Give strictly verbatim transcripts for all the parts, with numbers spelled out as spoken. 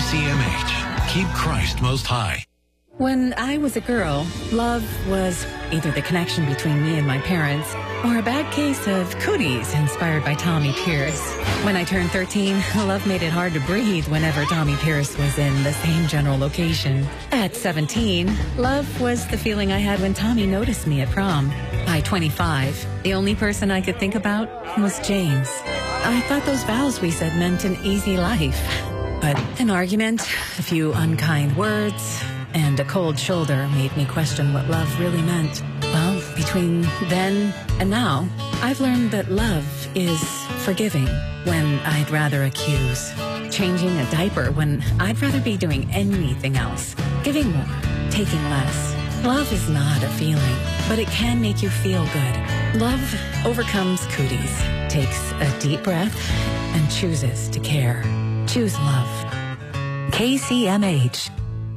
C M H. Keep Christ most high. When I was a girl, love was either the connection between me and my parents or a bad case of cooties inspired by Tommy Pierce. When I turned thirteen, love made it hard to breathe whenever Tommy Pierce was in the same general location. At seventeen, love was the feeling I had when Tommy noticed me at prom. By twenty-five, the only person I could think about was James. I thought those vows we said meant an easy life. But an argument, a few unkind words, and a cold shoulder made me question what love really meant. Well, between then and now, I've learned that love is forgiving when I'd rather accuse, changing a diaper when I'd rather be doing anything else, giving more, taking less. Love is not a feeling, but it can make you feel good. Love overcomes cooties, takes a deep breath, and chooses to care. Choose love. K C M H.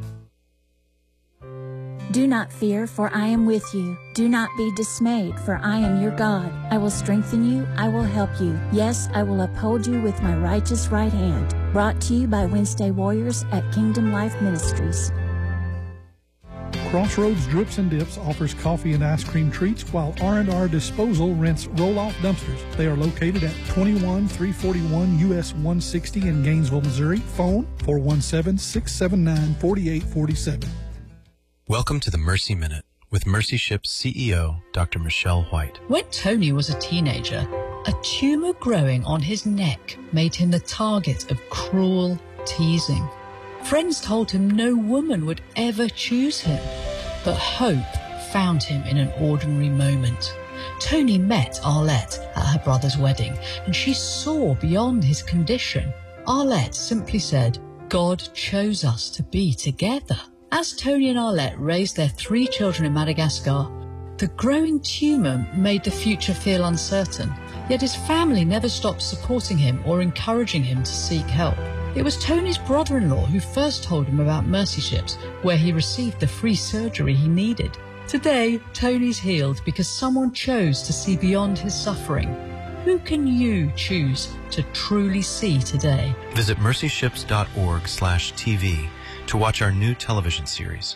Do not fear, for I am with you. Do not be dismayed, for I am your God. I will strengthen you. I will help you. Yes, I will uphold you with my righteous right hand. Brought to you by Wednesday Warriors at Kingdom Life Ministries. Crossroads Drips and Dips offers coffee and ice cream treats, while R and R Disposal rents roll-off dumpsters. They are located at twenty-one three forty-one U S one sixty in Gainesville, Missouri. Phone four one seven, six seven nine, four eight four seven. Welcome to the Mercy Minute with Mercy Ship's C E O, Doctor Michelle White. When Tony was a teenager, a tumor growing on his neck made him the target of cruel teasing. Friends told him no woman would ever choose him, but hope found him in an ordinary moment. Tony met Arlette at her brother's wedding, and she saw beyond his condition. Arlette simply said, "God chose us to be together." As Tony and Arlette raised their three children in Madagascar, the growing tumour made the future feel uncertain, yet his family never stopped supporting him or encouraging him to seek help. It was Tony's brother-in-law who first told him about Mercy Ships, where he received the free surgery he needed. Today, Tony's healed because someone chose to see beyond his suffering. Who can you choose to truly see today? Visit mercyships.org slash TV to watch our new television series.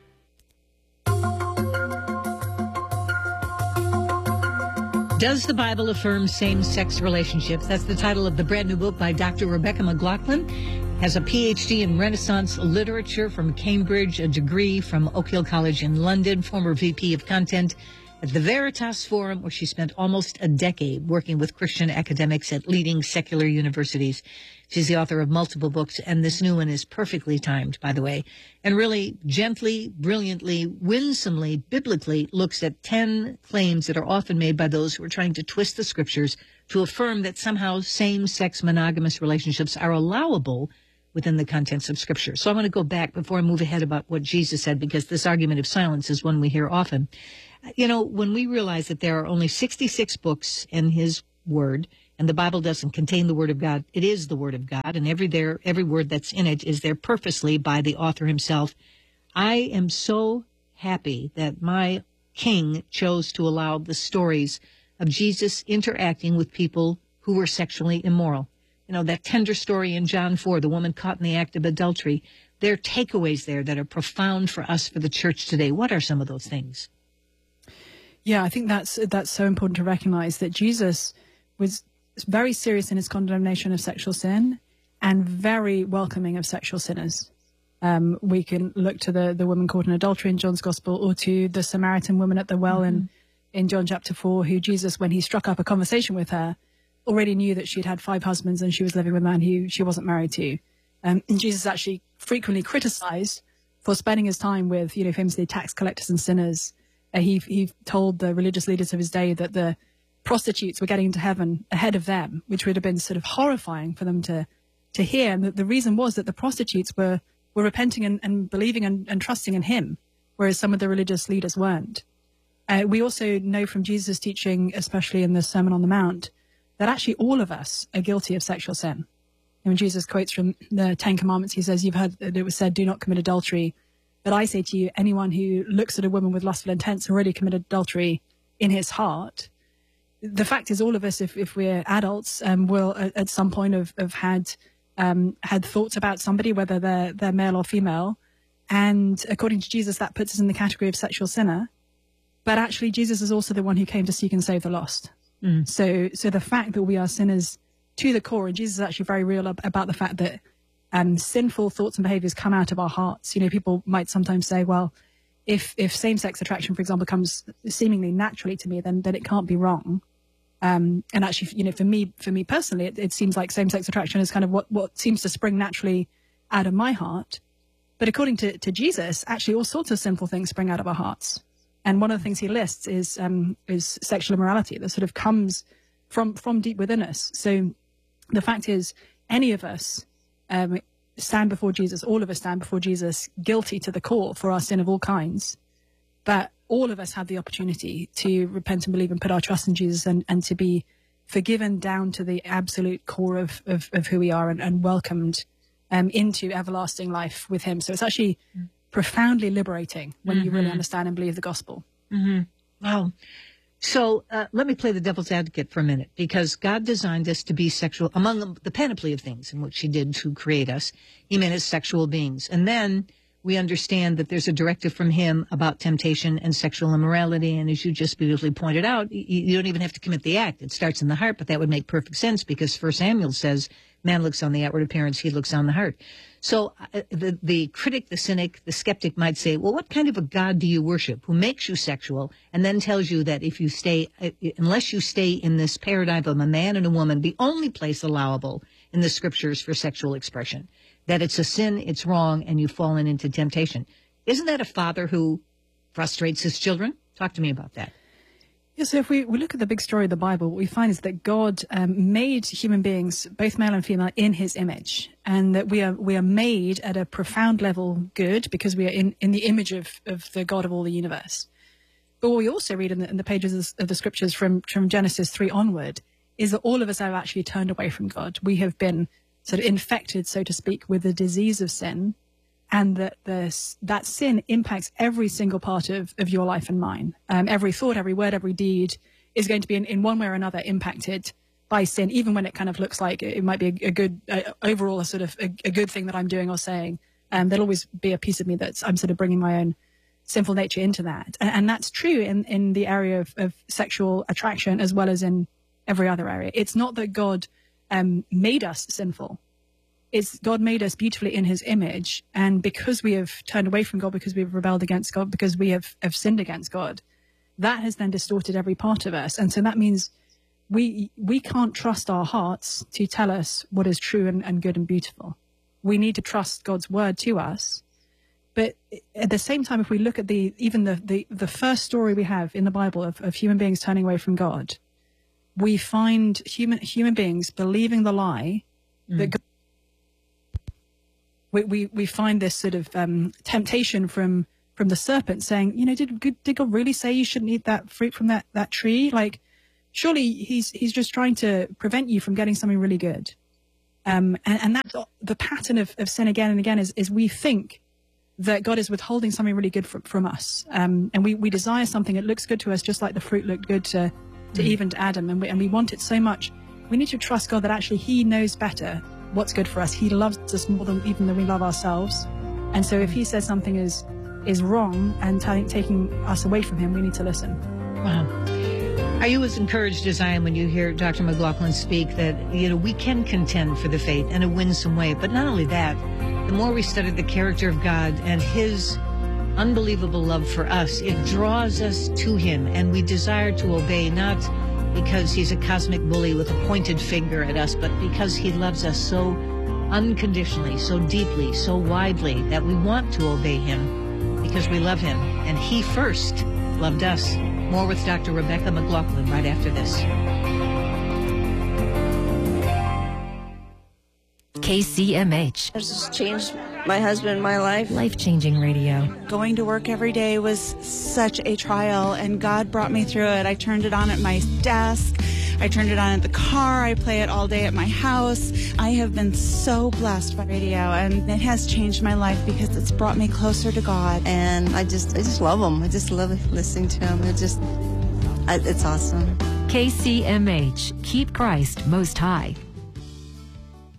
Does the Bible affirm same-sex relationships? That's the title of the brand new book by Doctor Rebecca McLaughlin. Has a P H D in Renaissance literature from Cambridge, a degree from Oak Hill College in London, former V P of Content at the Veritas Forum, where she spent almost a decade working with Christian academics at leading secular universities. She's the author of multiple books, and this new one is perfectly timed, by the way, and really gently, brilliantly, winsomely, biblically looks at ten claims that are often made by those who are trying to twist the scriptures to affirm that somehow same-sex monogamous relationships are allowable within the contents of Scripture. So I want to go back before I move ahead about what Jesus said, because this argument of silence is one we hear often. You know, when we realize that there are only sixty-six books in his word, and the Bible doesn't contain the word of God, it is the word of God, and every there, every word that's in it is there purposely by the author himself. I am so happy that my king chose to allow the stories of Jesus interacting with people who were sexually immoral. You know, that tender story in John four, the woman caught in the act of adultery. There are takeaways there that are profound for us, for the church today. What are some of those things? Yeah, I think that's that's so important to recognize that Jesus was very serious in his condemnation of sexual sin and very welcoming of sexual sinners. Um, we can look to the, the woman caught in adultery in John's Gospel, or to the Samaritan woman at the well mm-hmm. in, in John chapter four, who Jesus, when he struck up a conversation with her, already knew that she'd had five husbands and she was living with a man who she wasn't married to. Um, and Jesus actually frequently criticized for spending his time with, you know, famously tax collectors and sinners. Uh, he he told the religious leaders of his day that the prostitutes were getting into heaven ahead of them, which would have been sort of horrifying for them to to hear. And the, the reason was that the prostitutes were were repenting and, and believing and, and trusting in him, whereas some of the religious leaders weren't. Uh, we also know from Jesus' teaching, especially in the Sermon on the Mount, that actually all of us are guilty of sexual sin. And when Jesus quotes from the Ten Commandments, he says, "You've heard that it was said, 'Do not commit adultery.' But I say to you, anyone who looks at a woman with lustful intents already committed adultery in his heart." The fact is, all of us, if, if we're adults, um, will at, at some point have, have had um, had thoughts about somebody, whether they're, they're male or female. And according to Jesus, that puts us in the category of sexual sinner. But actually, Jesus is also the one who came to seek and save the lost. Mm. So, so the fact that we are sinners to the core, and Jesus is actually very real ab- about the fact that um, sinful thoughts and behaviors come out of our hearts. You know, people might sometimes say, well, if if same-sex attraction, for example, comes seemingly naturally to me, then then it can't be wrong. Um, and actually, you know, for me, for me personally, it, it seems like same-sex attraction is kind of what, what seems to spring naturally out of my heart. But according to, to Jesus, actually all sorts of sinful things spring out of our hearts. And one of the things he lists is um, is sexual immorality that sort of comes from from deep within us. So the fact is, any of us um, stand before Jesus, all of us stand before Jesus, guilty to the core for our sin of all kinds. But all of us have the opportunity to repent and believe and put our trust in Jesus and, and to be forgiven down to the absolute core of, of, of who we are and, and welcomed um, into everlasting life with him. So it's actually mm. profoundly liberating when mm-hmm. you really understand and believe the gospel. Mm-hmm. Wow. So uh, let me play the devil's advocate for a minute, because God designed us to be sexual. Among the panoply of things in which he did to create us, he made us sexual beings. And then we understand that there's a directive from him about temptation and sexual immorality. And as you just beautifully pointed out, you, you don't even have to commit the act. It starts in the heart, but that would make perfect sense because First Samuel says, man looks on the outward appearance, he looks on the heart. So uh, the, the critic, the cynic, the skeptic might say, well, what kind of a God do you worship who makes you sexual and then tells you that if you stay, uh, unless you stay in this paradigm of a man and a woman, the only place allowable in the scriptures for sexual expression, that it's a sin, it's wrong, and you've fallen into temptation. Isn't that a father who frustrates his children? Talk to me about that. Yeah, so if we, we look at the big story of the Bible, what we find is that God um, made human beings, both male and female, in his image, and that we are we are made at a profound level good because we are in, in the image of, of the God of all the universe. But what we also read in the, in the pages of the, of the scriptures from, from Genesis three onward is that all of us have actually turned away from God. We have been sort of infected, so to speak, with the disease of sin, and that this, that sin impacts every single part of, of your life and mine. Um, every thought, every word, every deed is going to be in, in one way or another impacted by sin, even when it kind of looks like it, it might be a, a good, uh, overall a sort of a, a good thing that I'm doing or saying. Um, there'll always be a piece of me that's, I'm sort of bringing my own sinful nature into that. And, and that's true in, in the area of, of sexual attraction as well as in every other area. It's not that God um, made us sinful. It's God made us beautifully in his image. And because we have turned away from God, because we've rebelled against God, because we have, have sinned against God, that has then distorted every part of us. And so that means we we can't trust our hearts to tell us what is true and, and good and beautiful. We need to trust God's word to us. But at the same time, if we look at the even the, the, the first story we have in the Bible of, of human beings turning away from God, we find human human beings believing the lie mm. that God, we, we we find this sort of um, temptation from from the serpent saying, you know, did did God really say you shouldn't eat that fruit from that, that tree? Like, surely he's he's just trying to prevent you from getting something really good. Um, and, and that's the pattern of, of sin again and again is, is we think that God is withholding something really good from, from us. Um, and we, we desire something that looks good to us, just like the fruit looked good to, to mm. Eve and to Adam. And we, and we want it so much. We need to trust God that actually he knows better what's good for us. He loves us more than even than we love ourselves. And so if he says something is is wrong and t- taking us away from him, we need to listen. Wow. Are you as encouraged as I am when you hear Doctor McLaughlin speak that, you know, we can contend for the faith in a winsome way? But not only that, the more we study the character of God and his unbelievable love for us, it draws us to him, and we desire to obey, not because he's a cosmic bully with a pointed finger at us, but because he loves us so unconditionally, so deeply, so widely that we want to obey him because we love him. And he first loved us. More with Doctor Rebecca McLaughlin right after this. K C M H. This has changed my husband and my life. Life-changing radio. Going to work every day was such a trial, and God brought me through it. I turned it on at my desk. I turned it on at the car. I play it all day at my house. I have been so blessed by radio, and it has changed my life because it's brought me closer to God. And I just, I just love him. I just love listening to him. It just, it's awesome. K C M H. Keep Christ most high.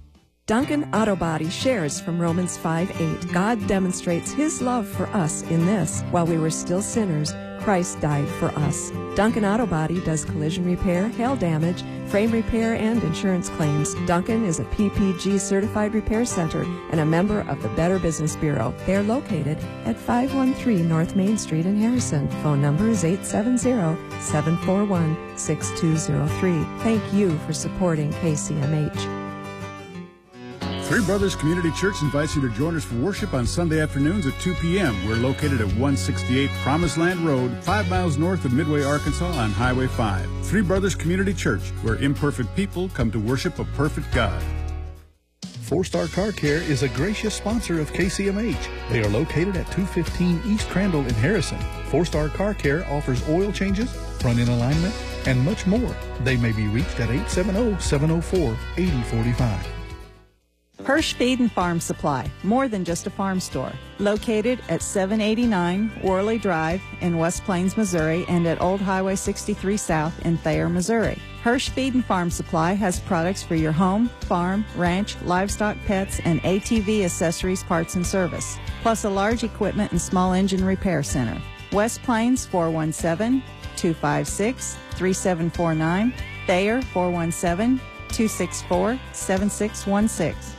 Duncan Auto Body shares from Romans five eight. God demonstrates his love for us in this: while we were still sinners, Christ died for us. Duncan Auto Body does collision repair, hail damage, frame repair, and insurance claims. Duncan is a P P G certified repair center and a member of the Better Business Bureau. They are located at five one three North Main Street in Harrison. Phone number is eight seven zero, seven four one, six two zero three. Thank you for supporting K C M H. Three Brothers Community Church invites you to join us for worship on Sunday afternoons at two p.m. We're located at one sixty-eight Promised Land Road, five miles north of Midway, Arkansas on Highway five. Three Brothers Community Church, where imperfect people come to worship a perfect God. Four Star Car Care is a gracious sponsor of K C M H. They are located at two fifteen East Crandall in Harrison. Four Star Car Care offers oil changes, front-end alignment, and much more. They may be reached at eight seven zero, seven zero four, eight zero four five. Hirsch Feed and Farm Supply, more than just a farm store. Located at seven eighty-nine Worley Drive in West Plains, Missouri, and at Old Highway sixty-three South in Thayer, Missouri. Hirsch Feed and Farm Supply has products for your home, farm, ranch, livestock, pets, and A T V accessories, parts, and service, plus a large equipment and small engine repair center. West Plains four one seven, two five six, three seven four nine, Thayer four one seven, two six four, seven six one six.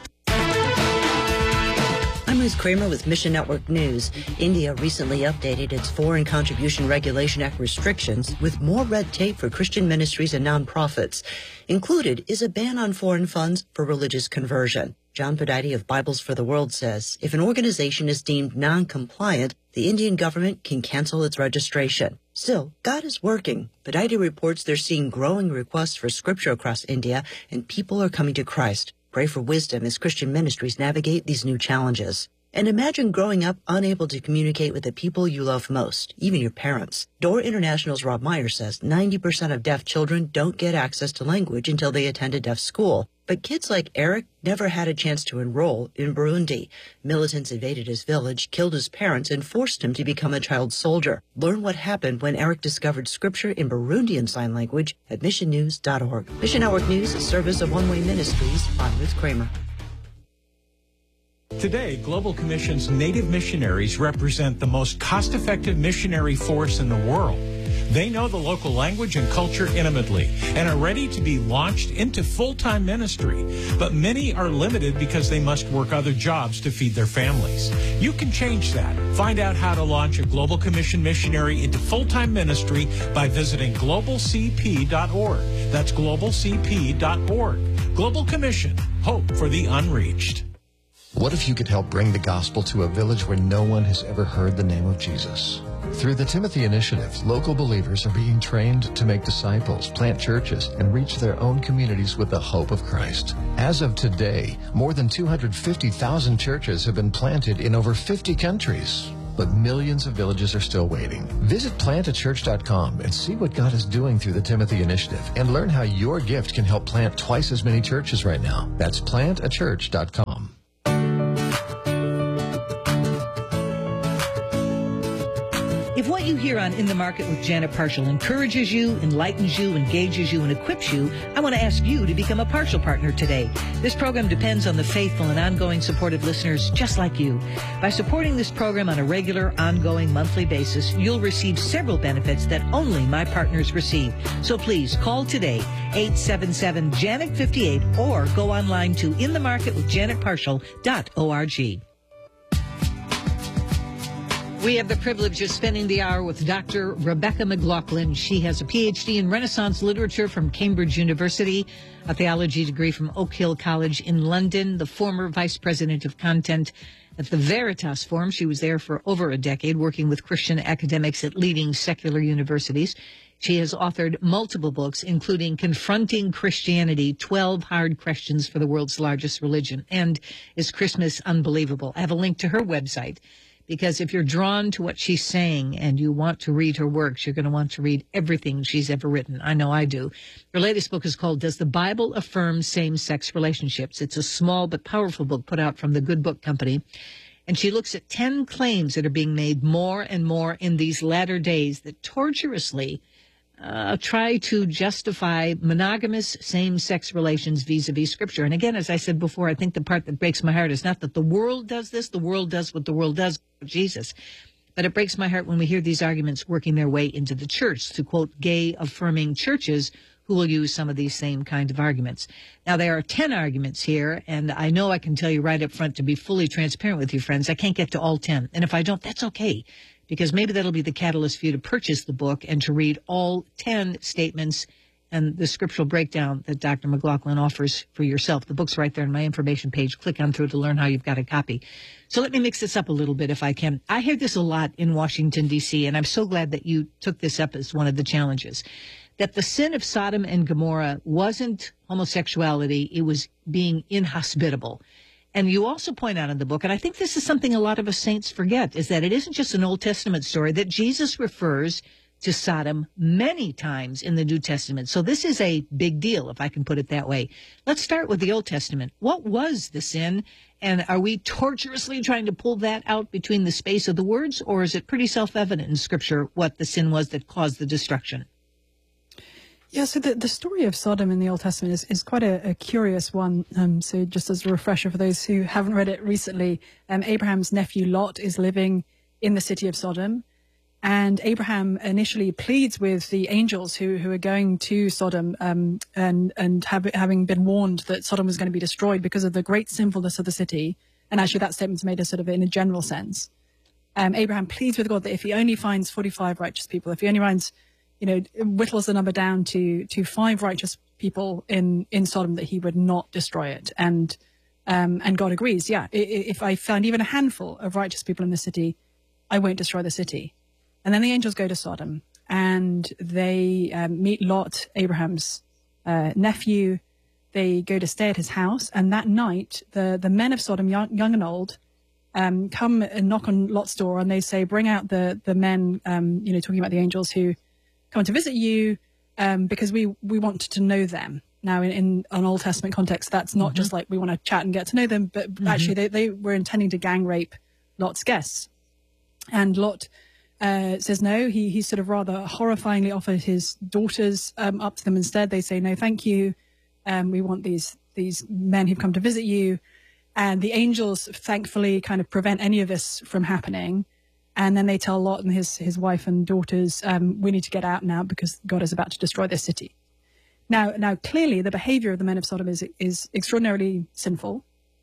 I'm Liz Kramer with Mission Network News. India recently updated its Foreign Contribution Regulation Act restrictions with more red tape for Christian ministries and nonprofits. Included is a ban on foreign funds for religious conversion. John Podide of Bibles for the World says if an organization is deemed non-compliant, the Indian government can cancel its registration. Still, God is working. Podide reports they're seeing growing requests for scripture across India, and people are coming to Christ. Pray for wisdom as Christian ministries navigate these new challenges. And imagine growing up unable to communicate with the people you love most, even your parents. Door International's Rob Meyer says ninety percent of deaf children don't get access to language until they attend a deaf school. But kids like Eric never had a chance to enroll in Burundi. Militants invaded his village, killed his parents, and forced him to become a child soldier. Learn what happened when Eric discovered scripture in Burundian Sign Language at mission news dot org. Mission Network News, a service of One Way Ministries. I'm Ruth Kramer. Today, Global Commission's Native missionaries represent the most cost-effective missionary force in the world. They know the local language and culture intimately and are ready to be launched into full-time ministry. But many are limited because they must work other jobs to feed their families. You can change that. Find out how to launch a Global Commission missionary into full-time ministry by visiting global c p dot org. That's global c p dot org. Global Commission, hope for the unreached. What if you could help bring the gospel to a village where no one has ever heard the name of Jesus? Through the Timothy Initiative, local believers are being trained to make disciples, plant churches, and reach their own communities with the hope of Christ. As of today, more than two hundred fifty thousand churches have been planted in over fifty countries. But millions of villages are still waiting. Visit plant a church dot com and see what God is doing through the Timothy Initiative and learn how your gift can help plant twice as many churches right now. That's plant a church dot com. If what you hear on In the Market with Janet Partial encourages you, enlightens you, engages you, and equips you, I want to ask you to become a Partial partner today. This program depends on the faithful and ongoing support of listeners just like you. By supporting this program on a regular, ongoing, monthly basis, you'll receive several benefits that only my partners receive. So please call today, eight seven seven, Janet fifty-eight, or go online to in the market with janet partial dot org. We have the privilege of spending the hour with Doctor Rebecca McLaughlin. She has a P H D in Renaissance Literature from Cambridge University, a theology degree from Oak Hill College in London, the former vice president of content at the Veritas Forum. She was there for over a decade, working with Christian academics at leading secular universities. She has authored multiple books, including Confronting Christianity, twelve Hard Questions for the World's Largest Religion, and Is Christmas Unbelievable? I have a link to her website, because if you're drawn to what she's saying and you want to read her works, you're going to want to read everything she's ever written. I know I do. Her latest book is called Does the Bible Affirm Same-Sex Relationships? It's a small but powerful book put out from the Good Book Company. And she looks at ten claims that are being made more and more in these latter days that tortuously uh, try to justify monogamous same-sex relations vis-a-vis Scripture. And again, as I said before, I think the part that breaks my heart is not that the world does this. The world does what the world does with Jesus. But it breaks my heart when we hear these arguments working their way into the church, to quote gay-affirming churches who will use some of these same kind of arguments. Now, there are ten arguments here, and I know I can tell you right up front, to be fully transparent with you, friends, I can't get to all ten. And if I don't, that's okay, because maybe that'll be the catalyst for you to purchase the book and to read all ten statements and the scriptural breakdown that Doctor McLaughlin offers for yourself. The book's right there on my information page. Click on through to learn how you've got a copy. So let me mix this up a little bit if I can. I hear this a lot in Washington, D C, and I'm so glad that you took this up as one of the challenges, that the sin of Sodom and Gomorrah wasn't homosexuality, it was being inhospitable. And you also point out in the book, and I think this is something a lot of us saints forget, is that it isn't just an Old Testament story, that Jesus refers to Sodom many times in the New Testament. So this is a big deal, if I can put it that way. Let's start with the Old Testament. What was the sin? And are we tortuously trying to pull that out between the space of the words, or is it pretty self-evident in Scripture what the sin was that caused the destruction? Yeah, so the, the story of Sodom in the Old Testament is, is quite a, a curious one. Um, so just as a refresher for those who haven't read it recently, um, Abraham's nephew Lot is living in the city of Sodom. And Abraham initially pleads with the angels who, who are going to Sodom um, and, and have, having been warned that Sodom was going to be destroyed because of the great sinfulness of the city. And actually that statement's made a sort of in a general sense. Um, Abraham pleads with God that if he only finds forty-five righteous people, if he only finds, you know, whittles the number down to, to five righteous people in, in Sodom, that he would not destroy it. And, um, and God agrees. Yeah, if I find even a handful of righteous people in the city, I won't destroy the city. And then the angels go to Sodom, and they um, meet Lot, Abraham's uh, nephew. They go to stay at his house, and that night, the, the men of Sodom, young, young and old, um, come and knock on Lot's door, and they say, bring out the, the men, um, you know, talking about the angels who come to visit you, um, because we, we want to know them. Now, in, in an Old Testament context, that's not mm-hmm. just like we want to chat and get to know them, but mm-hmm. actually they, they were intending to gang rape Lot's guests. And Lot Uh, says no. He he sort of rather horrifyingly offered his daughters um, up to them instead. They say no, thank you. Um, we want these these men who've come to visit you. And the angels thankfully kind of prevent any of this from happening. And then they tell Lot and his his wife and daughters, um, we need to get out now because God is about to destroy this city. Now now clearly the behavior of the men of Sodom is is extraordinarily sinful.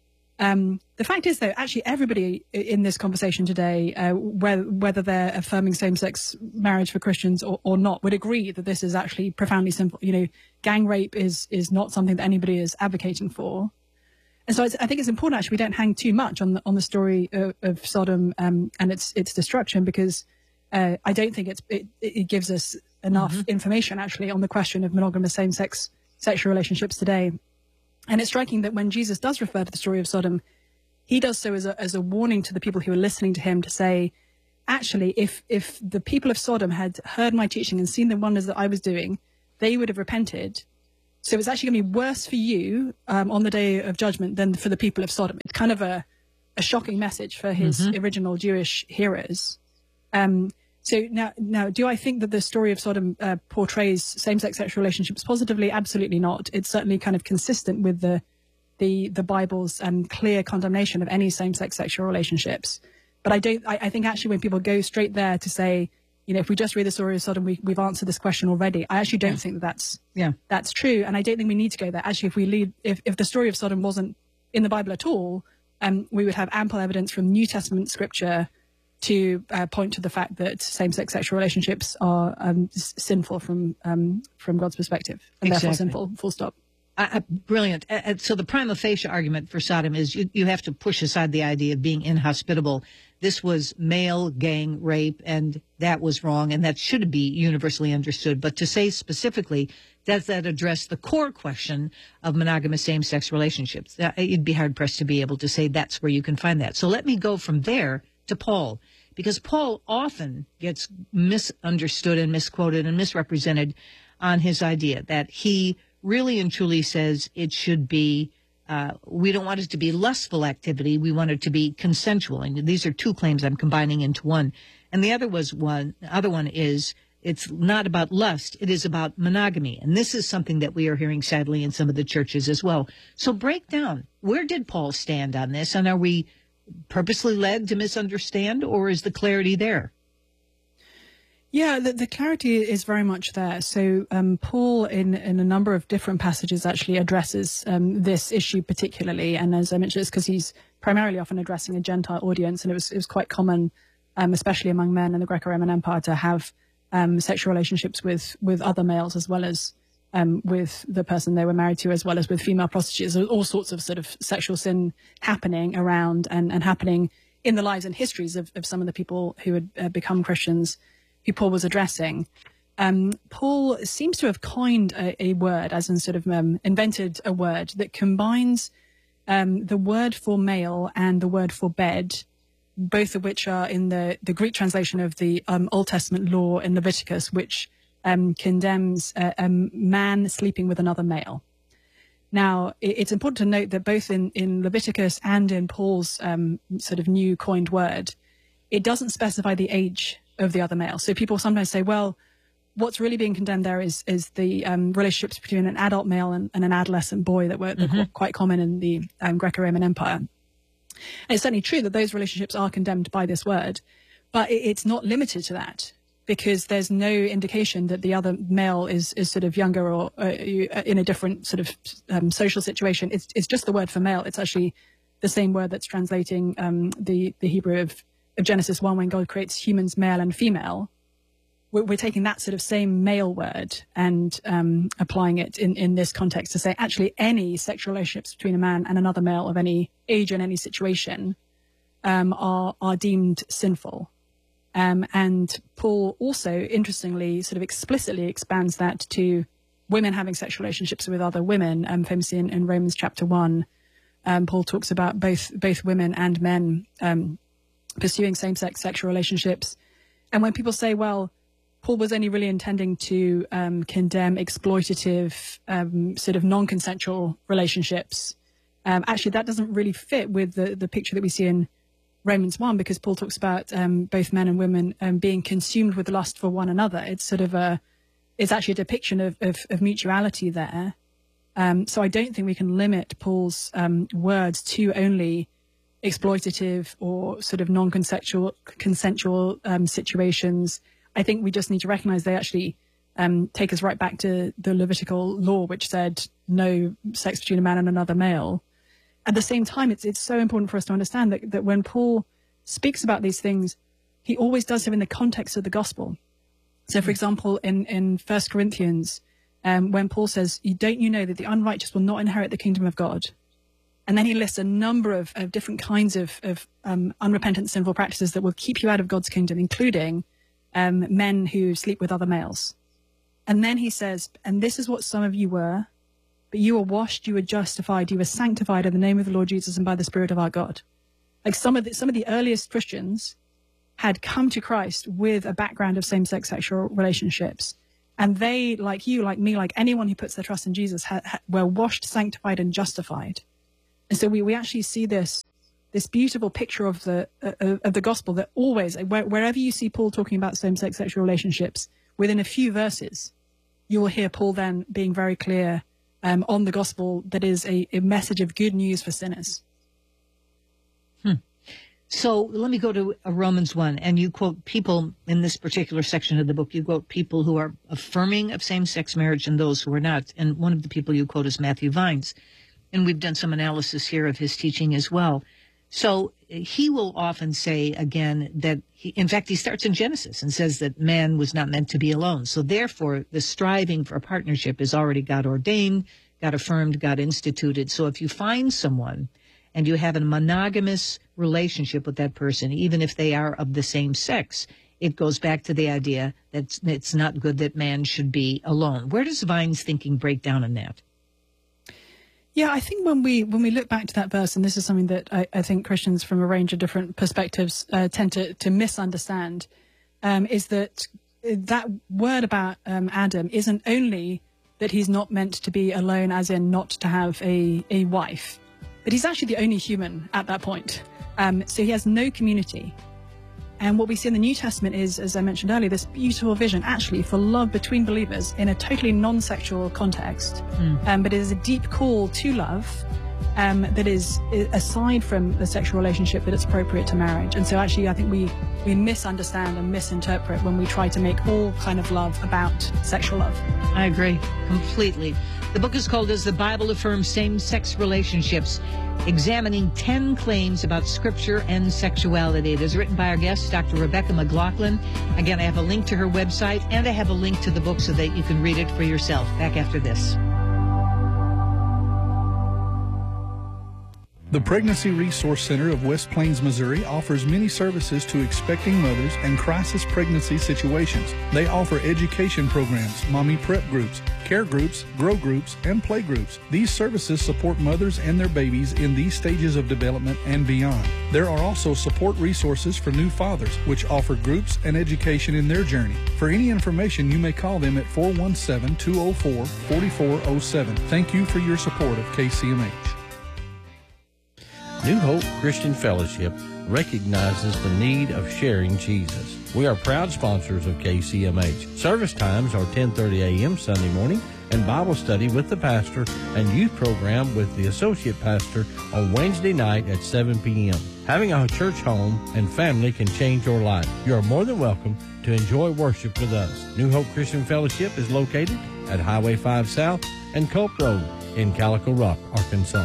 Um, the fact is, though, actually everybody in this conversation today, uh, whether, whether they're affirming same-sex marriage for Christians or, or not, would agree that this is actually profoundly sinful. You know, gang rape is is not something that anybody is advocating for. And so it's, I think it's important, actually, we don't hang too much on the, on the story of, of Sodom um, and its its destruction, because uh, I don't think it's, it, it gives us enough mm-hmm. information, actually, on the question of monogamous same-sex sexual relationships today. And it's striking that when Jesus does refer to the story of Sodom, he does so as a, as a warning to the people who are listening to him, to say, actually, if, if the people of Sodom had heard my teaching and seen the wonders that I was doing, they would have repented. So it's actually going to be worse for you um, on the day of judgment than for the people of Sodom. It's kind of a, a shocking message for his mm-hmm. original Jewish hearers. Um, so now, now, do I think that the story of Sodom uh, portrays same-sex sexual relationships positively? Absolutely not. It's certainly kind of consistent with the the, the Bible's um, clear condemnation of any same-sex sexual relationships. But I don't. I, I think actually when people go straight there to say, you know, if we just read the story of Sodom, we, we've answered this question already. I actually don't yeah. think that that's yeah. that's true, and I don't think we need to go there. Actually, if we lead, if if the story of Sodom wasn't in the Bible at all, um, we would have ample evidence from New Testament scripture to uh, point to the fact that same-sex sexual relationships are um, sinful from um, from God's perspective, and exactly. therefore sinful, full stop. Uh, brilliant. Uh, so the prima facie argument for Sodom is you, you have to push aside the idea of being inhospitable. This was male gang rape, and that was wrong, and that should be universally understood. But to say specifically, does that address the core question of monogamous same-sex relationships? Uh, you'd be hard-pressed to be able to say that's where you can find that. So let me go from there to Paul, because Paul often gets misunderstood and misquoted and misrepresented on his idea that he really and truly says it should be, uh, we don't want it to be lustful activity, we want it to be consensual. And these are two claims I'm combining into one. And the other was one, the other one is it's not about lust. It is about monogamy. And this is something that we are hearing, sadly, in some of the churches as well. So break down. Where did Paul stand on this? And are we purposely led to misunderstand, or is the clarity there? Yeah, the, the clarity is very much there. So um, Paul, in, in a number of different passages, actually addresses um, this issue particularly. And as I mentioned, it's because he's primarily often addressing a Gentile audience. And it was, it was quite common, um, especially among men in the Greco-Roman Empire, to have um, sexual relationships with, with other males, as well as um, with the person they were married to, as well as with female prostitutes. There's all sorts of sort of sexual sin happening around and, and happening in the lives and histories of, of some of the people who had uh, become Christians, who Paul was addressing. Um, Paul seems to have coined a, a word, as in sort of um, invented a word that combines um, the word for male and the word for bed, both of which are in the, the Greek translation of the um, Old Testament law in Leviticus, which um, condemns a, a man sleeping with another male. Now, it, it's important to note that both in, in Leviticus and in Paul's um, sort of new coined word, it doesn't specify the age of the other male. So people sometimes say, well, what's really being condemned there is is the um, relationships between an adult male and, and an adolescent boy that were mm-hmm. quite common in the um, Greco-Roman Empire. And it's certainly true that those relationships are condemned by this word, but it, it's not limited to that, because there's no indication that the other male is is sort of younger or uh, in a different sort of um, social situation. It's it's just the word for male. It's actually the same word that's translating um, the the Hebrew of of Genesis one, when God creates humans male and female. We're, we're taking that sort of same male word and um, applying it in, in this context to say actually any sexual relationships between a man and another male of any age and any situation um, are, are deemed sinful. Um, and Paul also, interestingly, sort of explicitly expands that to women having sexual relationships with other women, um, famously in, in Romans chapter one. Um, Paul talks about both both women and men um pursuing same-sex sexual relationships. And when people say, well, Paul was only really intending to um, condemn exploitative, um, sort of non-consensual relationships, um, actually that doesn't really fit with the, the picture that we see in Romans one, because Paul talks about um, both men and women um, being consumed with lust for one another. It's sort of a, it's actually a depiction of, of, of mutuality there. Um, so I don't think we can limit Paul's um, words to only exploitative or sort of non-consensual consensual um, situations. I think we just need to recognize they actually um, take us right back to the Levitical law, which said no sex between a man and another male. At the same time, it's it's so important for us to understand that, that when Paul speaks about these things, he always does so in the context of the gospel. So, for example, in, in First Corinthians, um, when Paul says, don't you know that the unrighteous will not inherit the kingdom of God? And then he lists a number of, of different kinds of, of um, unrepentant sinful practices that will keep you out of God's kingdom, including um, men who sleep with other males. And then he says, and this is what some of you were, but you were washed, you were justified, you were sanctified in the name of the Lord Jesus and by the Spirit of our God. Like some of the, some of the earliest Christians had come to Christ with a background of same-sex sexual relationships. And they, like you, like me, like anyone who puts their trust in Jesus, ha, ha, were washed, sanctified, and justified. And so we, we actually see this this beautiful picture of the uh, of the gospel that always, where, wherever you see Paul talking about same-sex sexual relationships, within a few verses, you will hear Paul then being very clear um, on the gospel that is a, a message of good news for sinners. Hmm. So let me go to Romans one, and you quote people in this particular section of the book. You quote people who are affirming of same-sex marriage and those who are not. And one of the people you quote is Matthew Vines. And we've done some analysis here of his teaching as well. So he will often say, again, that, he, in fact, he starts in Genesis and says that man was not meant to be alone. So therefore, the striving for a partnership is already God ordained, God affirmed, God instituted. So if you find someone and you have a monogamous relationship with that person, even if they are of the same sex, it goes back to the idea that it's not good that man should be alone. Where does Vine's thinking break down in that? Yeah, I think when we when we look back to that verse, and this is something that I, I think Christians from a range of different perspectives uh, tend to, to misunderstand, um, is that that word about um, Adam isn't only that he's not meant to be alone, as in not to have a, a wife, but he's actually the only human at that point. Um, so he has no community. And what we see in the New Testament is, as I mentioned earlier, this beautiful vision actually for love between believers in a totally non-sexual context. Mm. Um, but it is a deep call to love um, that is, aside from the sexual relationship, that it's appropriate to marriage. And so actually I think we, we misunderstand and misinterpret when we try to make all kind of love about sexual love. I agree completely. The book is called Does the Bible Affirm Same-Sex Relationships? Examining ten claims about Scripture and sexuality. It is written by our guest, Doctor Rebecca McLaughlin. Again, I have a link to her website, and I have a link to the book so that you can read it for yourself. Back after this. The Pregnancy Resource Center of West Plains, Missouri offers many services to expecting mothers and crisis pregnancy situations. They offer education programs, mommy prep groups, care groups, grow groups, and play groups. These services support mothers and their babies in these stages of development and beyond. There are also support resources for new fathers, which offer groups and education in their journey. For any information, you may call them at four one seven, two oh four, four four oh seven. Thank you for your support of K C M H. New Hope Christian Fellowship recognizes the need of sharing Jesus. We are proud sponsors of K C M H. Service times are ten thirty a.m. Sunday morning and Bible study with the pastor and youth program with the associate pastor on Wednesday night at seven p.m. Having a church home and family can change your life. You are more than welcome to enjoy worship with us. New Hope Christian Fellowship is located at Highway five South and Culp Road in Calico Rock, Arkansas.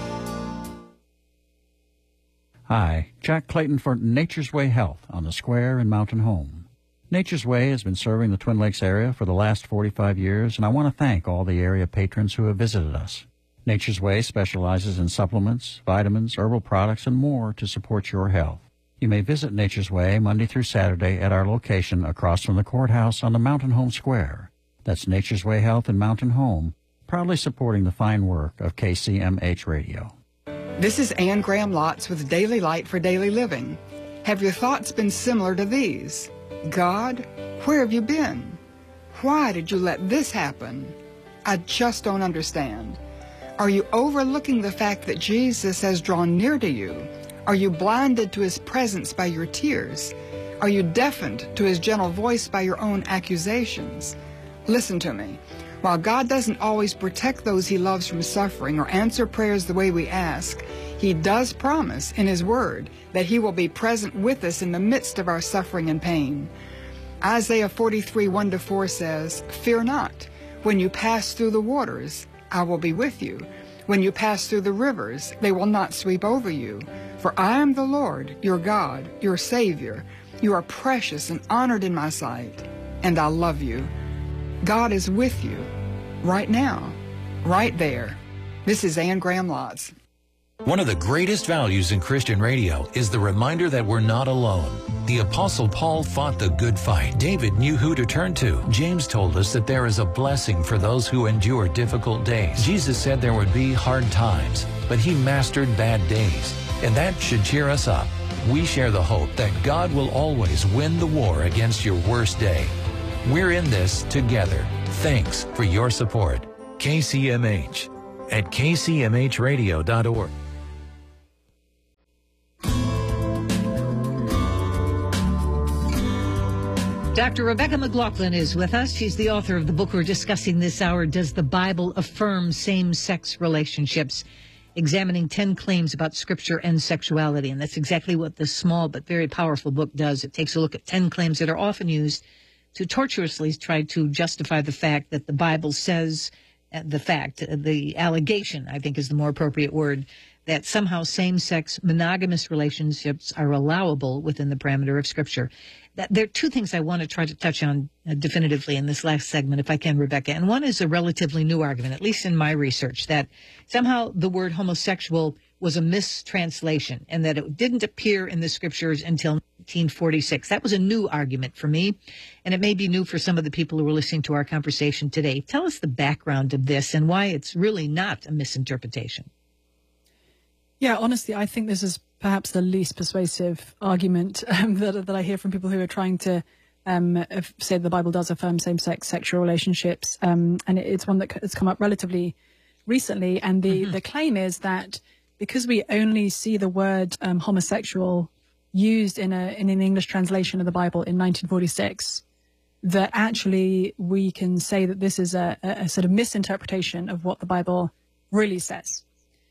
Hi, Jack Clayton for Nature's Way Health on the Square in Mountain Home. Nature's Way has been serving the Twin Lakes area for the last forty-five years, and I want to thank all the area patrons who have visited us. Nature's Way specializes in supplements, vitamins, herbal products, and more to support your health. You may visit Nature's Way Monday through Saturday at our location across from the courthouse on the Mountain Home Square. That's Nature's Way Health in Mountain Home, proudly supporting the fine work of K C M H Radio. This is Ann Graham Lotz with Daily Light for Daily Living. Have your thoughts been similar to these? God, where have you been? Why did you let this happen? I just don't understand. Are you overlooking the fact that Jesus has drawn near to you? Are you blinded to his presence by your tears? Are you deafened to his gentle voice by your own accusations? Listen to me. While God doesn't always protect those he loves from suffering or answer prayers the way we ask, he does promise in his word that he will be present with us in the midst of our suffering and pain. Isaiah forty-three, one to four says, "Fear not. When you pass through the waters, I will be with you. When you pass through the rivers, they will not sweep over you. For I am the Lord, your God, your Savior. You are precious and honored in my sight, and I love you." God is with you right now, right there. This is Ann Graham Lotz. One of the greatest values in Christian radio is the reminder that we're not alone. The Apostle Paul fought the good fight. David knew who to turn to. James told us that there is a blessing for those who endure difficult days. Jesus said there would be hard times, but he mastered bad days. And that should cheer us up. We share the hope that God will always win the war against your worst day. We're in this together. Thanks for your support. K C M H at k c m h radio dot org. Doctor Rebecca McLaughlin is with us. She's the author of the book we're discussing this hour, Does the Bible Affirm Same-Sex Relationships? Examining ten claims about Scripture and sexuality. And that's exactly what this small but very powerful book does. It takes a look at ten claims that are often used to tortuously try to justify the fact that the Bible says, uh, the fact, uh, the allegation, I think is the more appropriate word, that somehow same-sex monogamous relationships are allowable within the parameter of Scripture. That, there are two things I want to try to touch on uh, definitively in this last segment, if I can, Rebecca. And one is a relatively new argument, at least in my research, that somehow the word homosexual was a mistranslation and that it didn't appear in the Scriptures until nineteen forty-six. That was a new argument for me, and it may be new for some of the people who are listening to our conversation today. Tell us the background of this and why it's really not a misinterpretation. Yeah, honestly, I think this is perhaps the least persuasive argument um, that, that I hear from people who are trying to um, say the Bible does affirm same-sex sexual relationships. Um, and it, it's one that has come up relatively recently. And the, mm-hmm. the claim is that because we only see the word um, homosexual used in a in an English translation of the Bible in nineteen forty-six, that actually we can say that this is a, a sort of misinterpretation of what the Bible really says.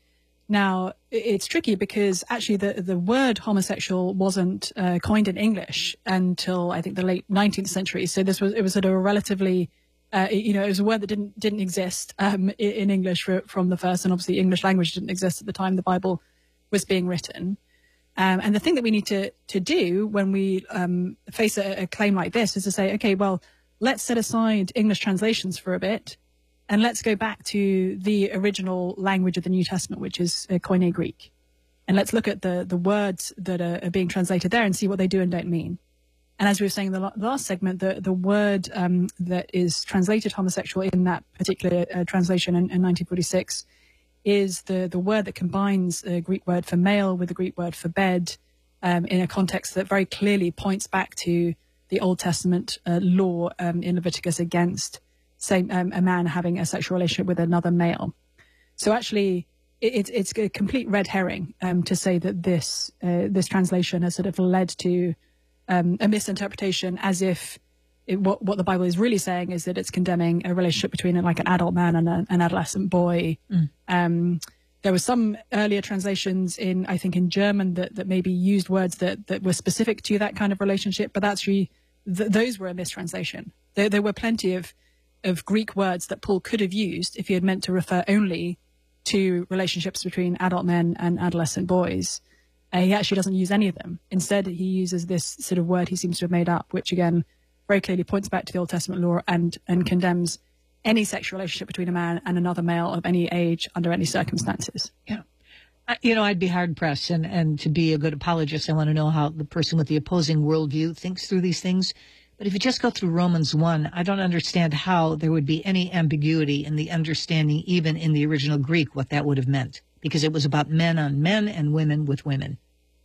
Now, it's tricky because actually the, the word homosexual wasn't uh, coined in English until I think the late nineteenth century. So this was it was sort of a relatively, uh, you know, it was a word that didn't didn't exist um, in, in English for, from the first, and obviously English language didn't exist at the time the Bible was being written. Um, and the thing that we need to to do when we um, face a, a claim like this is to say, okay, well, let's set aside English translations for a bit. And let's go back to the original language of the New Testament, which is uh, Koine Greek. And let's look at the, the words that are, are being translated there and see what they do and don't mean. And as we were saying in the last segment, the, the word um, that is translated homosexual in that particular uh, translation in, in nineteen forty-six is the, the word that combines a Greek word for male with a Greek word for bed um, in a context that very clearly points back to the Old Testament uh, law um, in Leviticus against Say um, a man having a sexual relationship with another male. So actually, it, it's a complete red herring um, to say that this uh, this translation has sort of led to um, a misinterpretation, as if it, what what the Bible is really saying is that it's condemning a relationship between like an adult man and a, an adolescent boy. Mm. Um, there were some earlier translations in, I think, in German that that maybe used words that that were specific to that kind of relationship, but that's really th- those were a mistranslation. There, there were plenty of of Greek words that Paul could have used if he had meant to refer only to relationships between adult men and adolescent boys. Uh, he actually doesn't use any of them. Instead, he uses this sort of word he seems to have made up, which again very clearly points back to the Old Testament law and, and condemns any sexual relationship between a man and another male of any age under any circumstances. Yeah. Uh, you know, I'd be hard-pressed, and, and to be a good apologist, I want to know how the person with the opposing worldview thinks through these things. But if you just go through Romans one, I don't understand how there would be any ambiguity in the understanding, even in the original Greek, what that would have meant, because it was about men on men and women with women.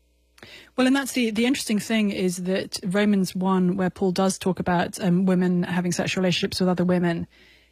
Well, and that's the, the interesting thing is that Romans one, where Paul does talk about um, women having sexual relationships with other women,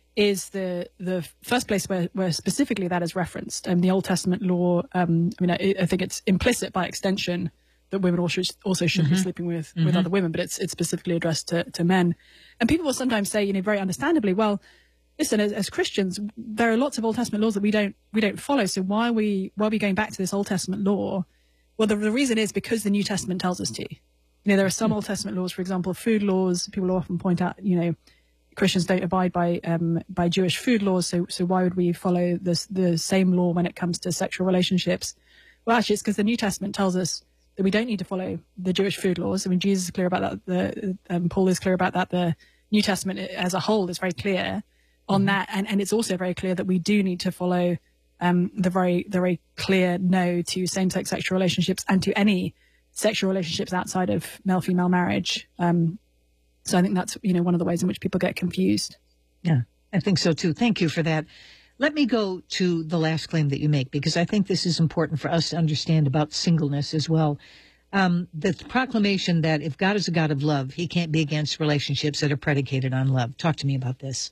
is the the first place where, where specifically that is referenced. And um, the Old Testament law, um, I mean, I, I think it's implicit by extension that women also should, also should mm-hmm. be sleeping with, mm-hmm. with other women, but it's it's specifically addressed to, to men. And people will sometimes say, you know, very understandably, well, listen, as, as Christians, there are lots of Old Testament laws that we don't we don't follow. So why are we why are we going back to this Old Testament law? Well, the, the reason is because the New Testament tells us to. You know, there are some mm-hmm. Old Testament laws, for example, food laws. People often point out, you know, Christians don't abide by um, by Jewish food laws, so so why would we follow this the same law when it comes to sexual relationships? Well, actually, it's because the New Testament tells us that we don't need to follow the Jewish food laws. I mean, Jesus is clear about that. The um, Paul is clear about that. The New Testament as a whole is very clear on mm-hmm. that, and, and it's also very clear that we do need to follow um, the very the very clear no to same-sex sexual relationships and to any sexual relationships outside of male-female marriage. Um, so I think that's, you know, one of the ways in which people get confused. Yeah, I think so too. Thank you for that. Let me go to the last claim that you make, because I think this is important for us to understand about singleness as well. Um, the proclamation that if God is a God of love, he can't be against relationships that are predicated on love. Talk to me about this.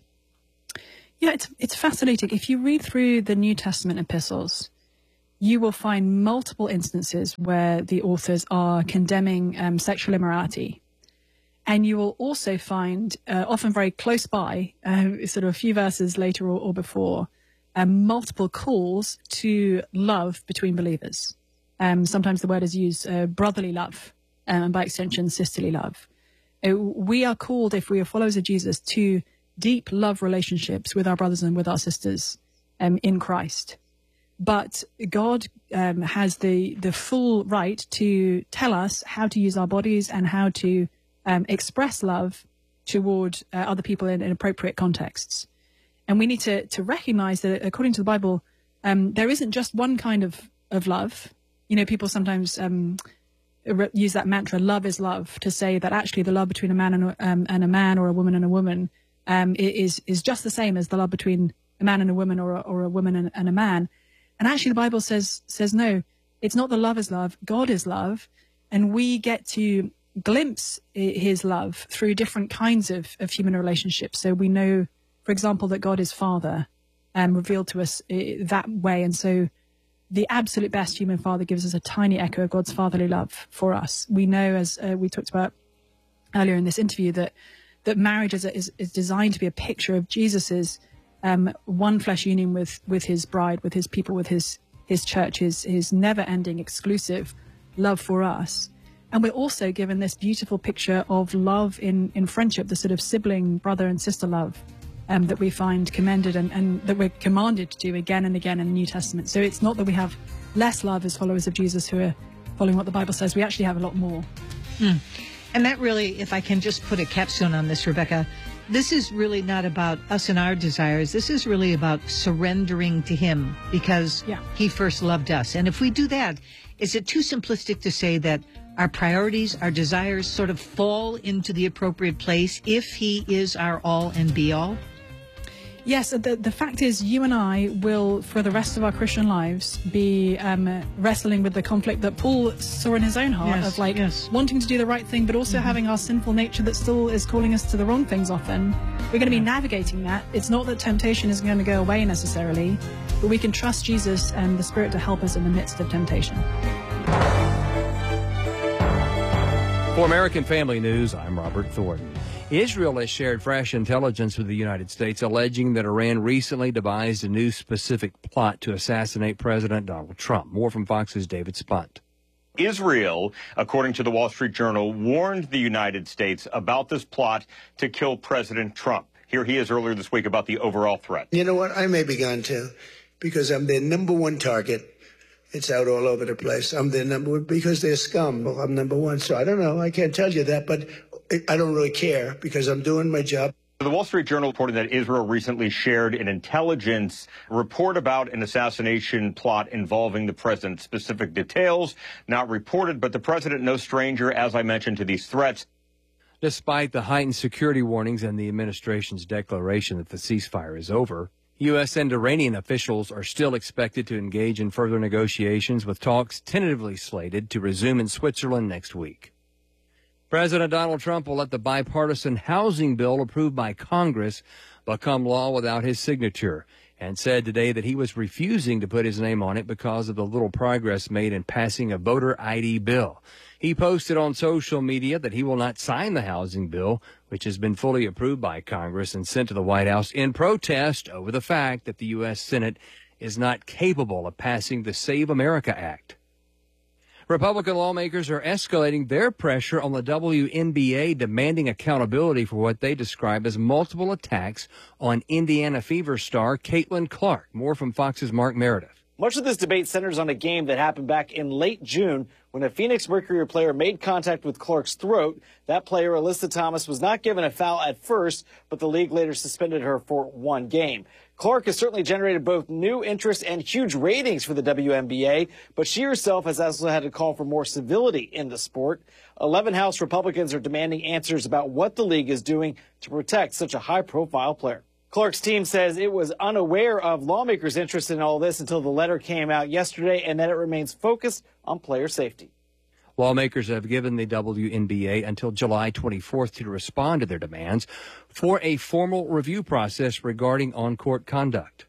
Yeah, it's it's fascinating. If you read through the New Testament epistles, you will find multiple instances where the authors are condemning um, sexual immorality. And you will also find, uh, often very close by, uh, sort of a few verses later or, or before, um, multiple calls to love between believers. Um, sometimes the word is used, uh, brotherly love, um, and by extension, sisterly love. Uh, we are called, if we are followers of Jesus, to deep love relationships with our brothers and with our sisters um, in Christ. But God um, has the, the full right to tell us how to use our bodies and how to Um, express love toward uh, other people in, in appropriate contexts. And we need to, to recognize that according to the Bible, um, there isn't just one kind of, of love. You know, people sometimes um, re- use that mantra, love is love, to say that actually the love between a man and a, um, and a man or a woman and a woman um, is, is just the same as the love between a man and a woman or a, or a woman and, and a man. And actually the Bible says, says, no, it's not the love is love, God is love. And we get to glimpse his love through different kinds of, of human relationships. So we know, for example, that God is Father, um, revealed to us that way. And so the absolute best human father gives us a tiny echo of God's fatherly love for us. We know, as uh, we talked about earlier in this interview, that that marriage is, is, is designed to be a picture of Jesus's um, one flesh union with with his bride, with his people, with his his church, his, his never-ending exclusive love for us. And we're also given this beautiful picture of love in, in friendship, the sort of sibling, brother and sister love um, that we find commended and, and that we're commanded to do again and again in the New Testament. So it's not that we have less love as followers of Jesus who are following what the Bible says. We actually have a lot more. Mm. And that really, if I can just put a capstone on this, Rebecca, this is really not about us and our desires. This is really about surrendering to him because yeah. he first loved us. And if we do that, is it too simplistic to say that our priorities, our desires sort of fall into the appropriate place if he is our all and be all? Yes, the, the fact is you and I will, for the rest of our Christian lives, be um, wrestling with the conflict that Paul saw in his own heart yes, of like yes. wanting to do the right thing, but also mm-hmm. having our sinful nature that still is calling us to the wrong things often. We're going to be navigating that. It's not that temptation is going to go away necessarily, but we can trust Jesus and the Spirit to help us in the midst of temptation. For American Family News, I'm Robert Thornton. Israel has shared fresh intelligence with the United States, alleging that Iran recently devised a new specific plot to assassinate President Donald Trump. More from Fox's David Spunt. Israel, according to the Wall Street Journal, warned the United States about this plot to kill President Trump. Here he is earlier this week about the overall threat. You know what? I may be gone too, because I'm their number one target. It's out all over the place. I'm their number one because they're scum. Well, I'm number one, so I don't know. I can't tell you that, but I don't really care because I'm doing my job. The Wall Street Journal reported that Israel recently shared an intelligence report about an assassination plot involving the president. Specific details not reported, but the president no stranger, as I mentioned, to these threats. Despite the heightened security warnings and the administration's declaration that the ceasefire is over, U S and Iranian officials are still expected to engage in further negotiations, with talks tentatively slated to resume in Switzerland next week. President Donald Trump will let the bipartisan housing bill approved by Congress become law without his signature, and said today that he was refusing to put his name on it because of the little progress made in passing a voter I D bill. He posted on social media that he will not sign the housing bill, which has been fully approved by Congress and sent to the White House in protest over the fact that the U S Senate is not capable of passing the Save America Act. Republican lawmakers are escalating their pressure on the W N B A, demanding accountability for what they describe as multiple attacks on Indiana Fever star Caitlin Clark. More from Fox's Mark Meredith. Much of this debate centers on a game that happened back in late June when a Phoenix Mercury player made contact with Clark's throat. That player, Alyssa Thomas, was not given a foul at first, but the league later suspended her for one game. Clark has certainly generated both new interest and huge ratings for the W N B A, but she herself has also had to call for more civility in the sport. eleven House Republicans are demanding answers about what the league is doing to protect such a high-profile player. Clark's team says it was unaware of lawmakers' interest in all this until the letter came out yesterday, and that it remains focused on player safety. Lawmakers have given the W N B A until July twenty-fourth to respond to their demands for a formal review process regarding on-court conduct.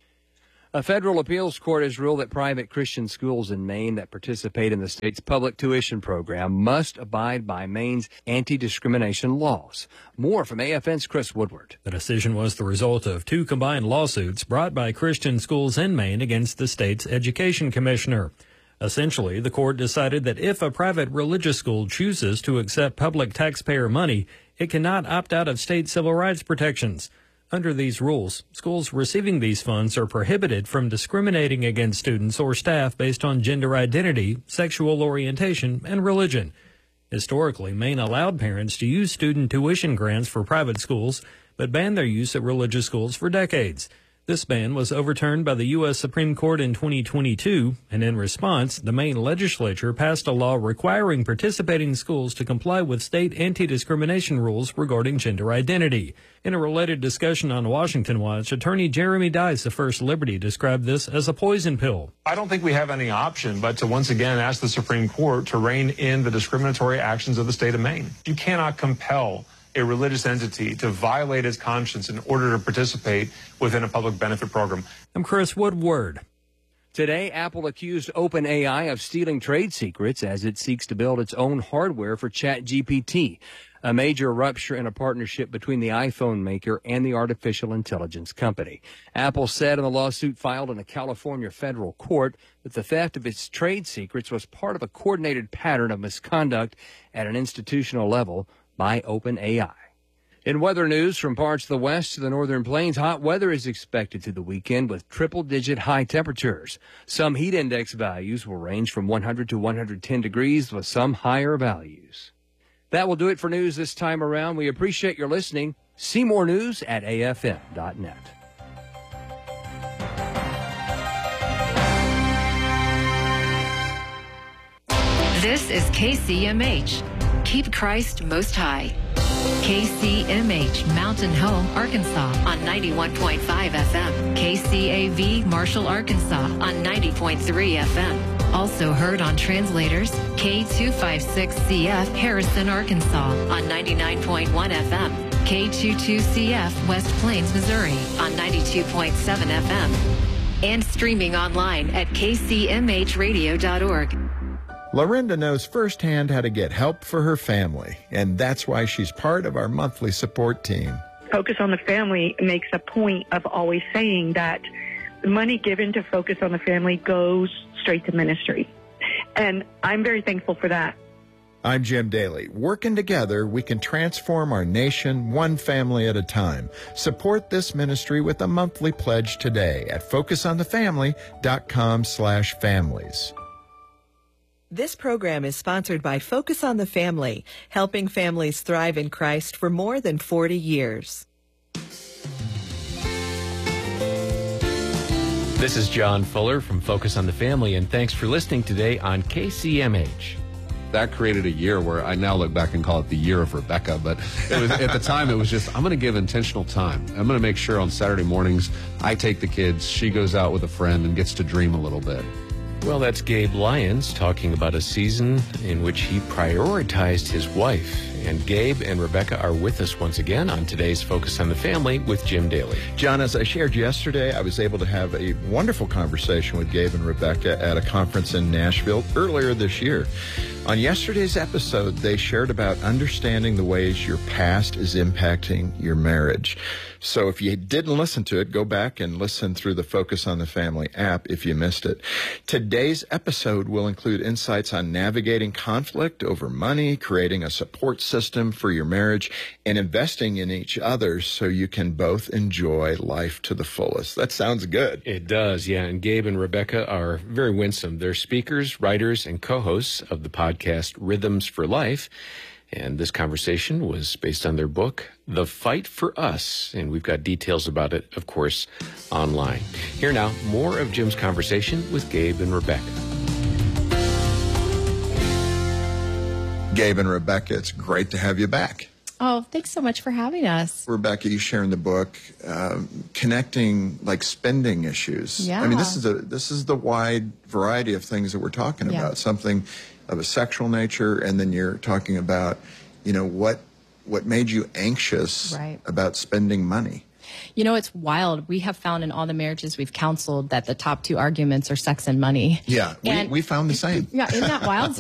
A federal appeals court has ruled that private Christian schools in Maine that participate in the state's public tuition program must abide by Maine's anti-discrimination laws. More from A F N's Chris Woodward. The decision was the result of two combined lawsuits brought by Christian schools in Maine against the state's education commissioner. Essentially, the court decided that if a private religious school chooses to accept public taxpayer money, it cannot opt out of state civil rights protections. Under these rules, schools receiving these funds are prohibited from discriminating against students or staff based on gender identity, sexual orientation, and religion. Historically, Maine allowed parents to use student tuition grants for private schools, but banned their use at religious schools for decades. This ban was overturned by the U S Supreme Court in twenty twenty-two, and in response, the Maine legislature passed a law requiring participating schools to comply with state anti-discrimination rules regarding gender identity. In a related discussion on Washington Watch, attorney Jeremy Dice of First Liberty described this as a poison pill. I don't think we have any option but to once again ask the Supreme Court to rein in the discriminatory actions of the state of Maine. You cannot compel a religious entity to violate its conscience in order to participate within a public benefit program. I'm Chris Woodward. Today, Apple accused OpenAI of stealing trade secrets as it seeks to build its own hardware for ChatGPT, a major rupture in a partnership between the iPhone maker and the artificial intelligence company. Apple said in a lawsuit filed in a California federal court that the theft of its trade secrets was part of a coordinated pattern of misconduct at an institutional level by OpenAI. In weather news from parts of the west to the northern plains, hot weather is expected through the weekend with triple-digit high temperatures. Some heat index values will range from one hundred to one hundred ten degrees with some higher values. That will do it for news this time around. We appreciate your listening. See more news at A F M dot net. This is K C M H. Keep Christ most high. K C M H Mountain Home, Arkansas on ninety-one point five F M. K C A V Marshall, Arkansas on ninety point three F M. Also heard on translators K two fifty-six C F Harrison, Arkansas on ninety-nine point one F M. K twenty-two C F West Plains, Missouri on ninety-two point seven F M. And streaming online at K C M H radio dot org. Lorinda knows firsthand how to get help for her family, and that's why she's part of our monthly support team. Focus on the Family makes a point of always saying that the money given to Focus on the Family goes straight to ministry. And I'm very thankful for that. I'm Jim Daly. Working together, we can transform our nation one family at a time. Support this ministry with a monthly pledge today at focus on the family dot com slash families. This program is sponsored by Focus on the Family, helping families thrive in Christ for more than forty years. This is John Fuller from Focus on the Family, and thanks for listening today on K C M H. That created a year where I now look back and call it the year of Rebecca, but it was, at the time it was just, I'm going to give intentional time. I'm going to make sure on Saturday mornings I take the kids, she goes out with a friend and gets to dream a little bit. Well, that's Gabe Lyons talking about a season in which he prioritized his wife. And Gabe and Rebecca are with us once again on today's Focus on the Family with Jim Daly. John, as I shared yesterday, I was able to have a wonderful conversation with Gabe and Rebecca at a conference in Nashville earlier this year. On yesterday's episode, they shared about understanding the ways your past is impacting your marriage. So if you didn't listen to it, go back and listen through the Focus on the Family app if you missed it. Today's episode will include insights on navigating conflict over money, creating a support system for your marriage, and investing in each other so you can both enjoy life to the fullest. That sounds good. It does, yeah. And Gabe and Rebecca are very winsome. They're speakers, writers, and co-hosts of the podcast Rhythms for Life. And this conversation was based on their book, The Fight for Us. And we've got details about it, of course, online. Here now, more of Jim's conversation with Gabe and Rebecca. Gabe and Rebecca, it's great to have you back. Oh, thanks so much for having us. Rebecca, you share in the book um, connecting like spending issues. Yeah. I mean, this is a this is the wide variety of things that we're talking Yeah. about. Something of a sexual nature, and then you're talking about, you know, what what made you anxious Right. about spending money. You know, it's wild. We have found in all the marriages we've counseled that the top two arguments are sex and money. Yeah, we, And- we found the same. Yeah, isn't that wild?